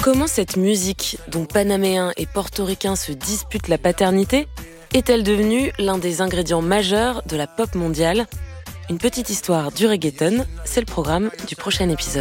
Comment cette musique, dont Panaméens et Portoricains se disputent la paternité, est-elle devenue l'un des ingrédients majeurs de la pop mondiale ? Une petite histoire du reggaeton, c'est le programme du prochain épisode.